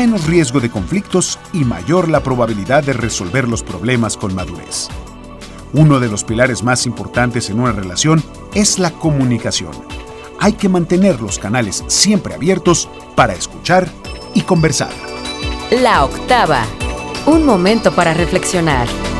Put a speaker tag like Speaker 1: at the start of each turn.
Speaker 1: menos riesgo de conflictos y mayor la probabilidad de resolver los problemas con madurez. Uno de los pilares más importantes en una relación es la comunicación. Hay que mantener los canales siempre abiertos para escuchar y conversar.
Speaker 2: La octava. Un momento para reflexionar.